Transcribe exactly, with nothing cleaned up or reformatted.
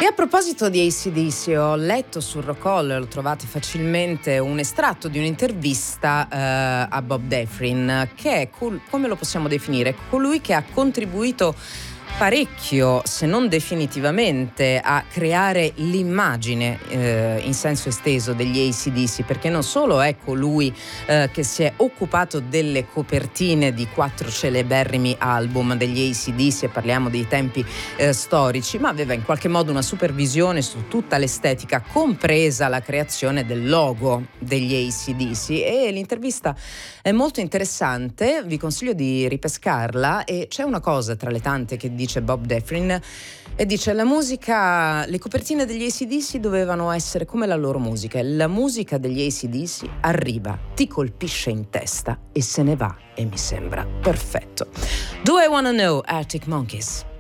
E a proposito di A C D C, ho letto sul Rockall, lo trovate facilmente, un estratto di un'intervista eh, a Bob Dufferin, che è, col- come lo possiamo definire, colui che ha contribuito parecchio, se non definitivamente, a creare l'immagine eh, in senso esteso degli A C D C, perché non solo è colui eh, che si è occupato delle copertine di quattro celeberrimi album degli A C D C, e parliamo dei tempi eh, storici, ma aveva in qualche modo una supervisione su tutta l'estetica, compresa la creazione del logo degli A C D C. E l'intervista è molto interessante, vi consiglio di ripescarla, e c'è una cosa tra le tante che dice Bob Dufferin, e dice: la musica, le copertine degli A C D C dovevano essere come la loro musica. La musica degli A C D C arriva, ti colpisce in testa e se ne va, e mi sembra perfetto. Do I Wanna Know, Arctic Monkeys.